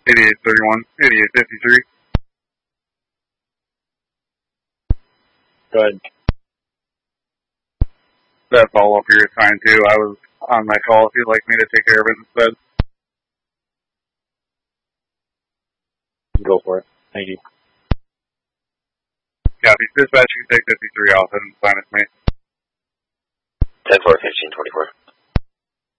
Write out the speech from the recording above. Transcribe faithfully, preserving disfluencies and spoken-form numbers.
eighty-eight thirty-one, eighty-eight fifty-three. Go ahead. That follow-up you're assigned to, I was on my call if you'd like me to take care of it instead. Go for it. Thank you. Copy. Dispatch, you can take fifty-three off and sign it to me. ten four, fifteen twenty-four.